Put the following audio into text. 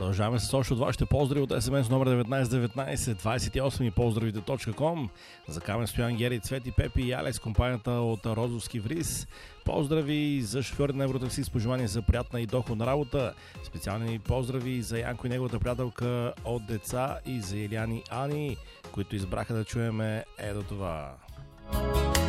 Продължаваме с още от вашите поздрави от СМС номер 1919 28поздравите.com за Камен, Стоян, Гери, Цвети, Пепи и Алекс, компанията от Розовски вриз. Поздрави за шофьори на Евротакси с пожелание за приятна и доходна работа. Специални поздрави за Янко и неговата приятелка от деца и за Иляни Ани, които избраха да чуеме ето това.